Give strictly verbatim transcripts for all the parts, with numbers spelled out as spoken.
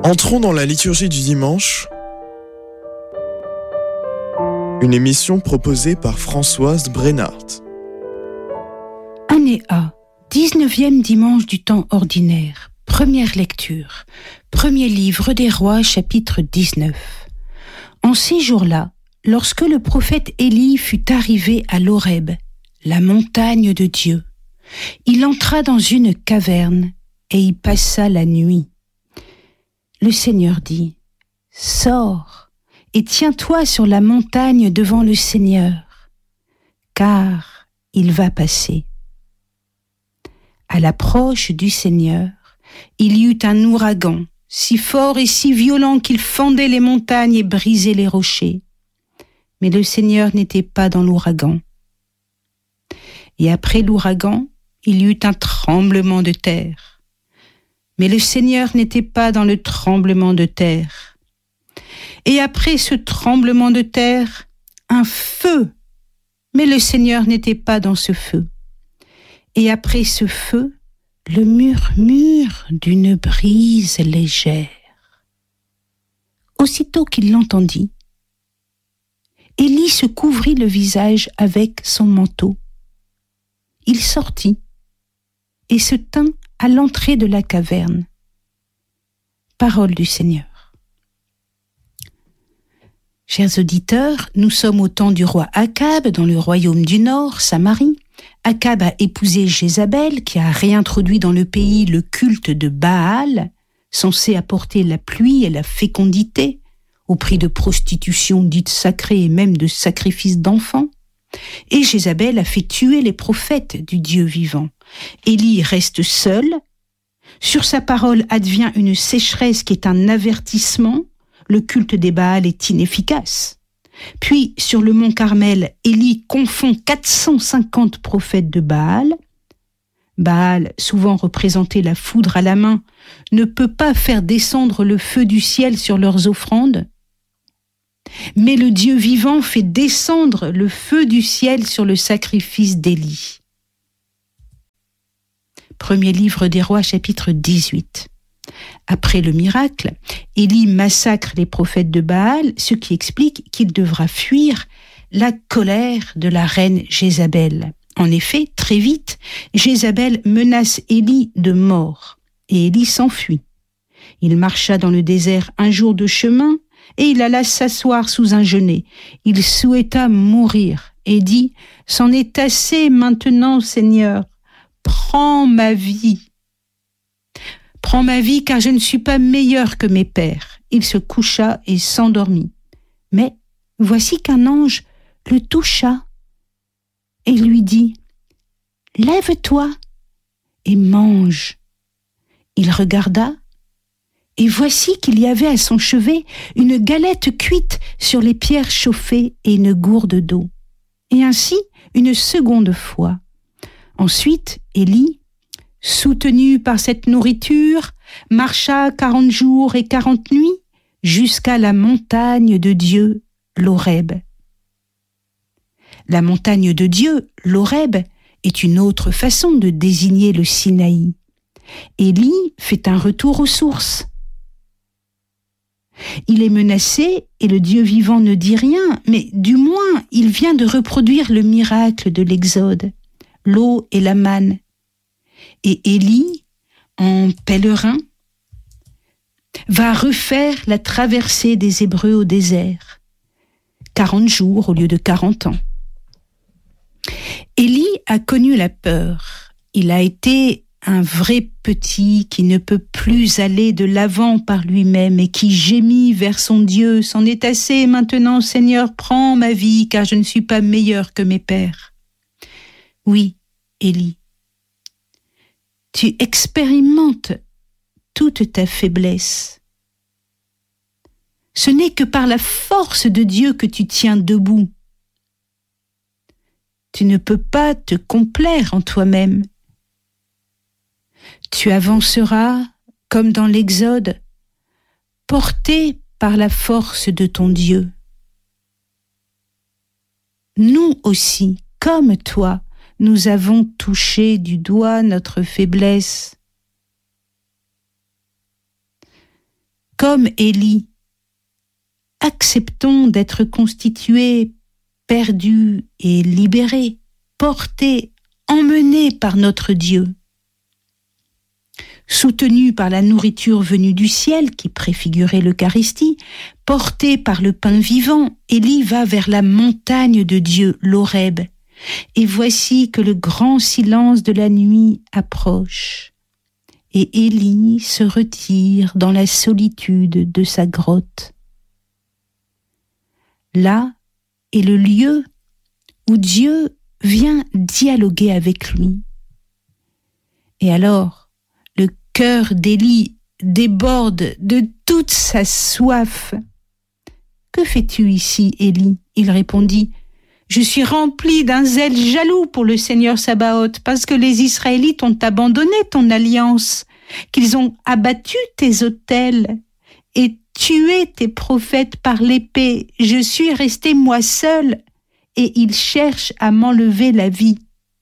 Entrons dans la liturgie du dimanche, une émission proposée par Françoise Brennart. Année A, dix-neuvième dimanche du temps ordinaire, première lecture, premier livre des rois, chapitre dix-neuf. En ces jours-là, lorsque le prophète Élie fut arrivé à l'Horeb, la montagne de Dieu, il entra dans une caverne et y passa la nuit. Le Seigneur dit : « Sors et tiens-toi sur la montagne devant le Seigneur, car il va passer. » À l'approche du Seigneur, il y eut un ouragan, si fort et si violent qu'il fendait les montagnes et brisait les rochers. Mais le Seigneur n'était pas dans l'ouragan. Et après l'ouragan, il y eut un tremblement de terre. Mais le Seigneur n'était pas dans le tremblement de terre. Et après ce tremblement de terre, un feu. Mais le Seigneur n'était pas dans ce feu. Et après ce feu, le murmure d'une brise légère. Aussitôt qu'il l'entendit, Élie se couvrit le visage avec son manteau. Il sortit et se tint à l'entrée de la caverne. Parole du Seigneur. Chers auditeurs, nous sommes au temps du roi Akab dans le royaume du Nord, Samarie. Akab a épousé Jézabel qui a réintroduit dans le pays le culte de Baal, censé apporter la pluie et la fécondité, au prix de prostitution dite sacrée et même de sacrifices d'enfants. Et Jézabel a fait tuer les prophètes du Dieu vivant. Élie reste seul. Sur sa parole advient une sécheresse qui est un avertissement. Le culte des Baals est inefficace. Puis, sur le mont Carmel, Élie confond quatre cent cinquante prophètes de Baal. Baal, souvent représenté la foudre à la main, ne peut pas faire descendre le feu du ciel sur leurs offrandes. Mais le Dieu vivant fait descendre le feu du ciel sur le sacrifice d'Élie. Premier livre des rois, chapitre dix-huit. Après le miracle, Élie massacre les prophètes de Baal, ce qui explique qu'il devra fuir la colère de la reine Jézabel. En effet, très vite, Jézabel menace Élie de mort, et Élie s'enfuit. Il marcha dans le désert un jour de chemin, et il alla s'asseoir sous un genêt. Il souhaita mourir, et dit : « C'en est assez maintenant, Seigneur, prends ma vie. Prends ma vie, car je ne suis pas meilleur que mes pères. » Il se coucha et s'endormit. Mais voici qu'un ange le toucha et lui dit : « Lève-toi et mange. » Il regarda, et voici qu'il y avait à son chevet une galette cuite sur les pierres chauffées et une gourde d'eau. Et ainsi, une seconde fois. Ensuite, Élie, soutenu par cette nourriture, marcha quarante jours et quarante nuits jusqu'à la montagne de Dieu, l'Horeb. La montagne de Dieu, l'Horeb, est une autre façon de désigner le Sinaï. Élie fait un retour aux sources. Il est menacé et le Dieu vivant ne dit rien, mais du moins il vient de reproduire le miracle de l'Exode, l'eau et la manne. Et Élie, en pèlerin, va refaire la traversée des Hébreux au désert, quarante jours au lieu de quarante ans. Élie a connu la peur. Il a été un vrai petit qui ne peut plus aller de l'avant par lui-même et qui gémit vers son Dieu : « C'en est assez maintenant, Seigneur, prends ma vie, car je ne suis pas meilleur que mes pères. » Oui, Élie, tu expérimentes toute ta faiblesse. Ce n'est que par la force de Dieu que tu tiens debout. Tu ne peux pas te complaire en toi-même. Tu avanceras, comme dans l'Exode, porté par la force de ton Dieu. Nous aussi, comme toi, nous avons touché du doigt notre faiblesse. comme Élie, acceptons d'être constitués, perdus et libérés, portés, emmenés par notre Dieu. Soutenu par la nourriture venue du ciel, qui préfigurait l'Eucharistie, porté par le pain vivant, Élie va vers la montagne de Dieu, l'Horeb. Et voici que le grand silence de la nuit approche. Et Élie se retire dans la solitude de sa grotte. Là est le lieu où Dieu vient dialoguer avec lui. Et alors, le cœur d'Élie déborde de toute sa soif. « Que fais-tu ici, Élie ?» Il répondit, « Je suis rempli d'un zèle jaloux pour le Seigneur Sabaoth, parce que les Israélites ont abandonné ton alliance, qu'ils ont abattu tes autels et tué tes prophètes par l'épée. Je suis resté moi seul, et ils cherchent à m'enlever la vie. »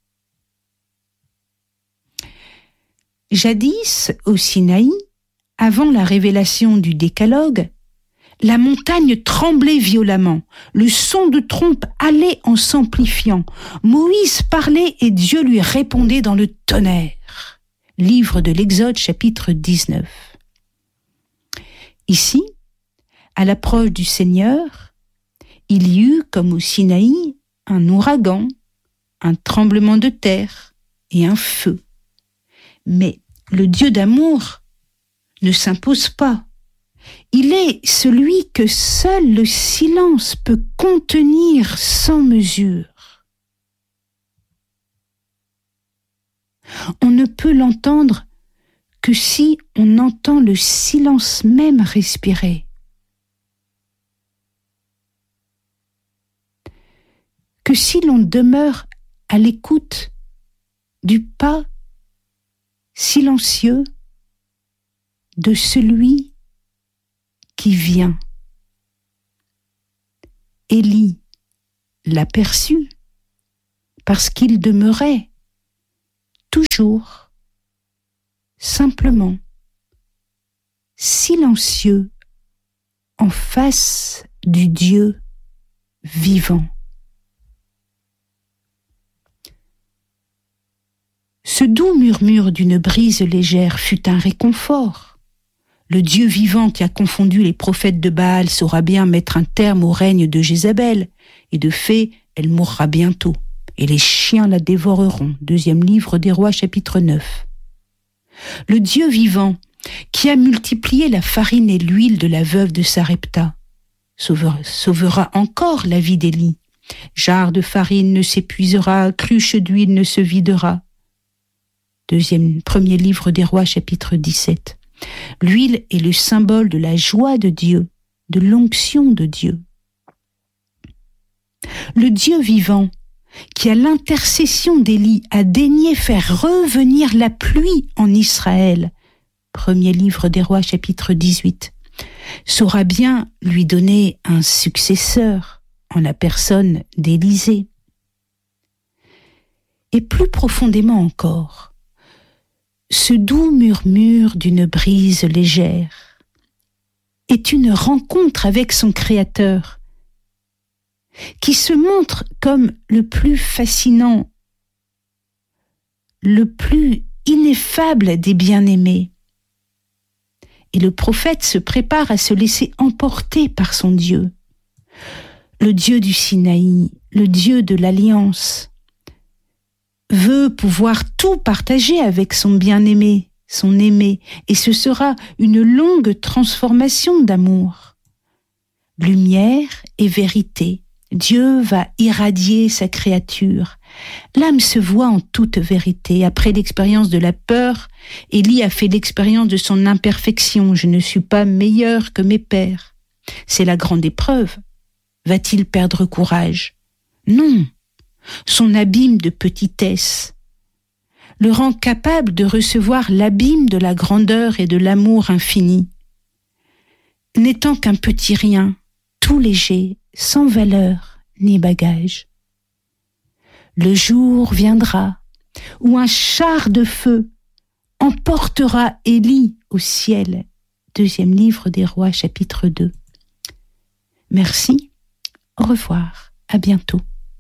Jadis, au Sinaï, avant la révélation du Décalogue, la montagne tremblait violemment, le son de trompe allait en s'amplifiant. Moïse parlait et Dieu lui répondait dans le tonnerre. Livre de l'Exode, chapitre dix-neuf. Ici, à l'approche du Seigneur, il y eut, comme au Sinaï, un ouragan, un tremblement de terre et un feu. Mais le Dieu d'amour ne s'impose pas. Il est celui que seul le silence peut contenir sans mesure. On ne peut l'entendre que si on entend le silence même respirer. Que si l'on demeure à l'écoute du pas silencieux de celui qui vient. Élie l'aperçut parce qu'il demeurait toujours simplement silencieux en face du Dieu vivant. Ce doux murmure d'une brise légère fut un réconfort. Le Dieu vivant qui a confondu les prophètes de Baal saura bien mettre un terme au règne de Jézabel, et de fait, elle mourra bientôt, et les chiens la dévoreront. Deuxième livre des Rois, chapitre neuf. Le Dieu vivant qui a multiplié la farine et l'huile de la veuve de Sarepta sauvera, sauvera encore la vie d'Élie. Jarre de farine ne s'épuisera, cruche d'huile ne se videra. Deuxième, premier livre des Rois, chapitre dix-sept. L'huile est le symbole de la joie de Dieu, de l'onction de Dieu. Le Dieu vivant, qui à l'intercession d'Élie a daigné faire revenir la pluie en Israël, premier livre des Rois, chapitre dix-huit, saura bien lui donner un successeur en la personne d'Élisée. Et plus profondément encore, ce doux murmure d'une brise légère est une rencontre avec son Créateur, qui se montre comme le plus fascinant, le plus ineffable des bien-aimés. Et le prophète se prépare à se laisser emporter par son Dieu, le Dieu du Sinaï, le Dieu de l'Alliance, veut pouvoir tout partager avec son bien-aimé, son aimé, et ce sera une longue transformation d'amour. Lumière et vérité, Dieu va irradier sa créature. L'âme se voit en toute vérité. Après l'expérience de la peur, Élie a fait l'expérience de son imperfection. Je ne suis pas meilleur que mes pères. C'est la grande épreuve. Va-t-il perdre courage? Non. Son abîme de petitesse le rend capable de recevoir l'abîme de la grandeur et de l'amour infini. N'étant qu'un petit rien, tout léger, sans valeur ni bagage. Le jour viendra où un char de feu emportera Élie au ciel, deuxième livre des Rois, chapitre deux. Merci, au revoir, à bientôt.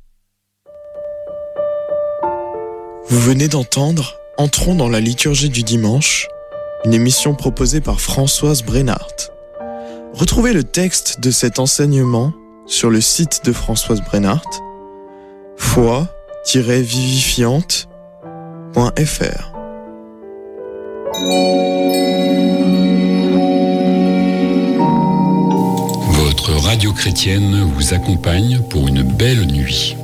Vous venez d'entendre Entrons dans la liturgie du dimanche, une émission proposée par Françoise Brennart. Retrouvez le texte de cet enseignement sur le site de Françoise Brennart, foi tiret vivifiante point f r. Votre radio chrétienne vous accompagne pour une belle nuit.